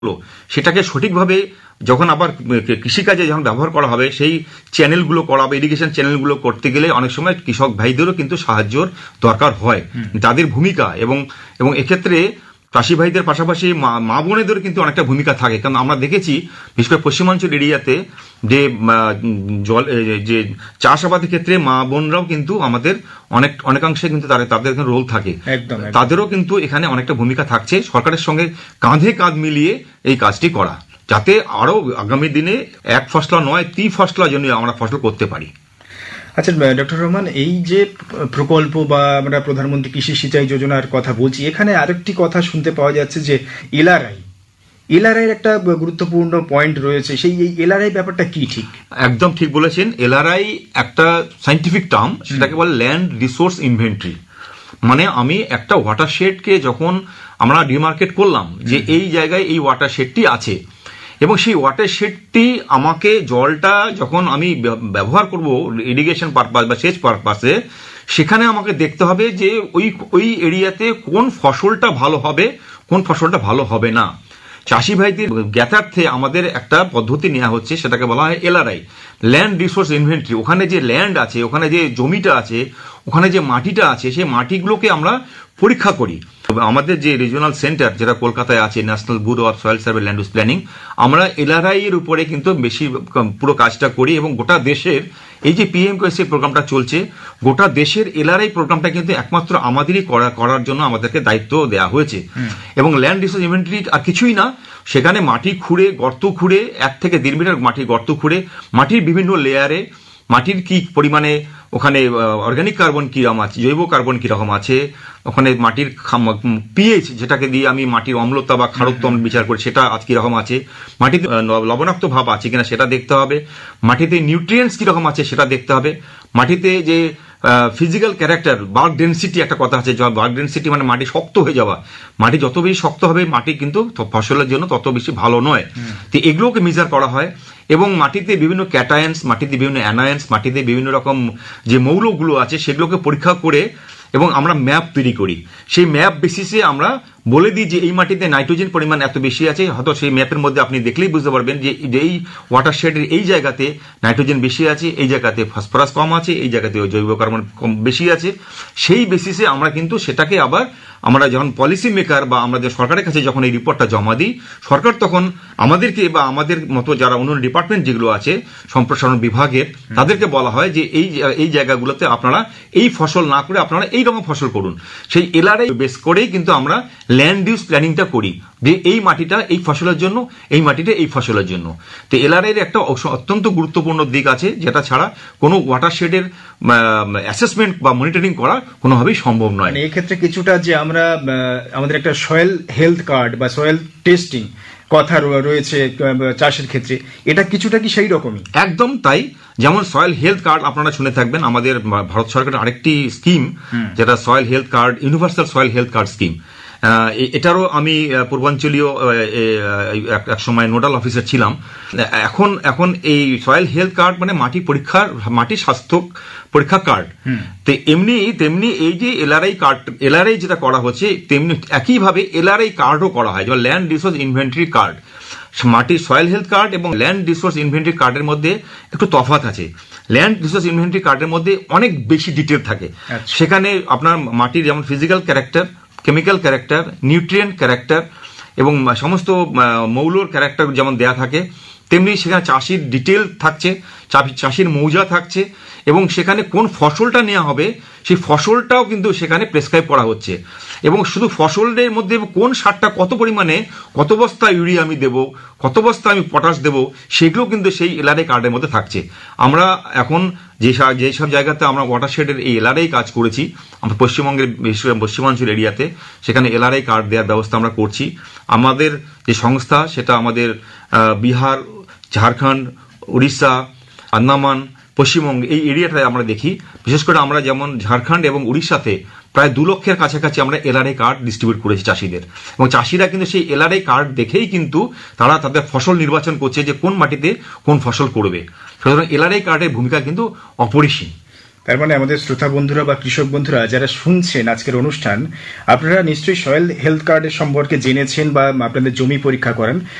সেটাকে সঠিকভাবে যখন আবার কৃষিকাজে যখন ব্যবহার করা হবে, সেই চ্যানেলগুলো করা হবে, ইরিগেশন চ্যানেলগুলো করতে গেলে অনেক সময় কৃষক ভাইদেরও কিন্তু সাহায্যর দরকার হয়, তাদের ভূমিকা এবং এবং এক্ষেত্রে চাষি ভাইদের পাশাপাশি মা বোনেদের কিন্তু অনেকটা ভূমিকা থাকে। কারণ আমরা দেখেছি বিশেষ করে পশ্চিমাঞ্চল এরিয়াতে যে চাষাবাদের ক্ষেত্রে মা বোনরাও কিন্তু আমাদের অনেকাংশে কিন্তু তাদের রোল থাকে, তাদেরও কিন্তু এখানে অনেকটা ভূমিকা থাকছে সরকারের সঙ্গে কাঁধে কাঁধ মিলিয়ে এই কাজটি করা, যাতে আরো আগামী দিনে এক ফসলা নয় 3 ফসলা জন্য আমরা ফসল করতে পারি। আচ্ছা ডক্টর রহমান, এই যে প্রকল্প বা আমরা প্রধানমন্ত্রী কৃষি সিঁচাই যোজনার কথা বলছি, এখানে আরেকটি কথা শুনতে পাওয়া যাচ্ছে যে এলআরআই একটা গুরুত্বপূর্ণ পয়েন্ট রয়েছে, সেই এই এলআরআই ব্যাপারটা কি? ঠিক, একদম ঠিক বলেছেন। এলআরআই একটা সায়েন্টিফিক টার্ম, সেটাকে বলে ল্যান্ড রিসোর্স ইনভেন্টরি। মানে আমি একটা ওয়াটারশেডকে যখন আমরা ডিমার্কেট করলাম যে এই জায়গায় এই ওয়াটারশেডটি আছে, এবং সেই ওয়াটারশেডটি আমাকে জলটা যখন আমি ব্যবহার করব ইরিগেশন পারপাস বা সেচ পারপাসে, সেখানে আমাকে দেখতে হবে যে ওই এরিয়াতে কোন ফসলটা ভালো হবে, কোন ফসলটা ভালো হবে না। চাষি ভাইদের জ্ঞাতার্থে আমাদের একটা পদ্ধতি নেওয়া হচ্ছে, সেটাকে বলা হয় এলআরআই, ল্যান্ড রিসোর্স ইনভেন্টরি। ওখানে যে ল্যান্ড আছে, ওখানে যে জমিটা আছে, ওখানে যে মাটিটা আছে, সেই মাটিগুলোকে আমরা পরীক্ষা করি। আমাদের যে রিজিওনাল সেন্টার যেটা কলকাতায় আছে, national bureau of soil survey land use planning, আমরা এলআরআই এর উপরে কিন্তু বেশি পুরো কাজটা করি। এবং গোটা দেশের এই যে পিএমকেএসসি প্রোগ্রামটা চলছে, গোটা দেশের এলআরআই প্রোগ্রামটা কিন্তু একমাত্র আমাদেরই করার জন্য আমাদেরকে দায়িত্ব দেওয়া হয়েছে। এবং ল্যান্ড রিসোর্স ইনভেন্টরি আর কিছুই না, সেখানে মাটি খুঁড়ে, গর্ত খুঁড়ে, 1 থেকে 1.5 মিটার মাটির গর্ত খুঁড়ে মাটির বিভিন্ন লেয়ারে মাটির কি পরিমাণে ওখানে অর্গানিক কার্বন কিরকম আছে, জৈব কার্বন কিরকম আছে, ওখানে মাটির পিএইচ যেটাকে দিয়ে আমি মাটির অম্লতা বা খারত্ব বিচার করি, সেটা আজ কিরকম আছে, মাটিতে লবণাক্ত ভাব আছে কিনা সেটা দেখতে হবে, মাটিতে নিউট্রিয়েন্টস কিরকম আছে সেটা দেখতে হবে, মাটিতে যে ফিজিক্যাল ক্যারেক্টার, বার্ক ডেন্সিটি একটা কথা আছে, বার্ক ডেন্সিটি মানে মাটি শক্ত হয়ে যাওয়া, মাটি যত বেশি শক্ত হবে মাটি কিন্তু ফসলের জন্য তত বেশি ভালো নয়। তো এগুলোকে মেজার করা হয়। এবং মাটিতে বিভিন্ন ক্যাটায়ন্স, মাটিতে বিভিন্ন অ্যানায়ন্স, মাটিতে বিভিন্ন রকম যে মৌলগুলো আছে সেগুলোকে পরীক্ষা করে এবং আমরা ম্যাপ তৈরি করি। সেই ম্যাপ বেসিসে আমরা বলে দিই যে এই মাটিতে নাইট্রোজেন পরিমাণ এত বেশি আছে, হয়তো সেই ম্যাপের মধ্যে আপনি দেখলেই বুঝতে পারবেন যে এই ওয়াটারশেডের এই জায়গাতে নাইট্রোজেন বেশি আছে, এই জায়গাতে ফসফরাস কম আছে, এই জায়গাতে জৈব কার্বন কম বেশি আছে। সেই বেসিসে আমরা কিন্তু সেটাকে আবার আমরা যখন পলিসি মেকার বা আমাদের সরকারের কাছে যখন এই রিপোর্টটা জমা দিই, সরকার তখন আমাদেরকে বা আমাদের মতো যারা অন্যান্য ডিপার্টমেন্ট যেগুলো আছে সম্প্রসারণ বিভাগের, তাদেরকে বলা হয় যে এই জায়গাগুলোতে আপনারা এই ফসল না করে আপনারা এই রকম ফসল করুন। সেই এলআরআই বেস করেই কিন্তু আমরা ল্যান্ড ইউজ প্ল্যানিংটা করি, যে এই মাটিটা এই ফসলের জন্য, এই মাটিটা এই ফসলের জন্য। তো এলআরআই এর একটা অত্যন্ত গুরুত্বপূর্ণ দিক আছে, যেটা ছাড়া কোনো ওয়াটারশেডের অ্যাসেসমেন্ট বা মনিটরিং করা কোনোভাবেই সম্ভব নয়। এই ক্ষেত্রে কিছুটা যে আমরা আমাদের একটা সয়েল হেলথ কার্ড বা সয়েল টেস্টিং কথা রয়েছে চাষের ক্ষেত্রে, এটা কিছুটা কি সেই রকমই? একদম তাই। যেমন সয়েল হেলথ কার্ড আপনারা শুনে থাকবেন, আমাদের ভারত সরকারের আরেকটি স্কিম যেটা soil health card, universal soil health card scheme. এটারও আমি পূর্বাঞ্চলীয় এক সময় নোডাল অফিসার ছিলাম। এখন এই সয়েল হেলথ কার্ড মানে মাটি স্বাস্থ্য পরীক্ষা কার্ড। তো তেমনি এই যে এলআরআই যেটা করা হচ্ছে, তেমনি একইভাবে এলআরআই কার্ডও করা হয়, যেমন ল্যান্ড রিসোর্স ইনভেন্টরি কার্ড। মাটির সয়েল হেলথ কার্ড এবং ল্যান্ড রিসোর্স ইনভেন্টরি কার্ডের মধ্যে একটু তফাৎ আছে। ল্যান্ড রিসোর্স ইনভেন্টরি কার্ডের মধ্যে অনেক বেশি ডিটেল থাকে, সেখানে আপনার মাটির যেমন physical character, chemical character, nutrient character এবং সমস্ত মৌলর ক্যারেক্টার যেমন দেয়া থাকে, তেমনি সেখানে চাষির ডিটেল থাকছে, চাষির মৌজা থাকছে, এবং সেখানে কোন ফসলটা নেওয়া হবে সেই ফসলটাও কিন্তু সেখানে প্রেসক্রাইব করা হচ্ছে। এবং শুধু ফসলের মধ্যে কোন সারটা কত পরিমাণে, কত বস্তা ইউরিয়া আমি দেবো, কত বস্তা আমি পটাশ দেবো, সেগুলো কিন্তু সেই এলআরআই কার্ডের মধ্যে থাকছে। আমরা এখন যেসব জায়গাতে আমরা ওয়াটারশেডের এই এলআরআই কাজ করেছি, আমরা পশ্চিমবঙ্গের পশ্চিমাঞ্চল এরিয়াতে, সেখানে এলআরআই কার্ড দেওয়ার ব্যবস্থা আমরা করছি। আমাদের যে সংস্থা সেটা আমাদের বিহার, ঝাড়খণ্ড, উড়িষ্যা, আন্দামান, পশ্চিমবঙ্গ এই এরিয়াটায় আমরা দেখি। বিশেষ করে আমরা যেমন ঝাড়খণ্ড এবং উড়িষ্যাতে প্রায় 2 লক্ষের কাছাকাছি আমরা এলআরআই কার্ড ডিস্ট্রিবিউট করেছি চাষিদের, এবং চাষিরা কিন্তু সেই এলআরআই কার্ড দেখেই কিন্তু তারা তাদের ফসল নির্বাচন করছে যে কোন মাটিতে কোন ফসল করবে। সুতরাং এলআরআই কার্ডের ভূমিকা কিন্তু অপরিসীম। তার মানে আমাদের শ্রোতা বন্ধুরা বা কৃষক বন্ধুরা যারা শুনছেন আজকের অনুষ্ঠান, আপনারা নিশ্চয়ই সয়েল হেলথ কার্ডের সম্পর্কে জেনেছেন বা আপনাদের জমি পরীক্ষা করেন।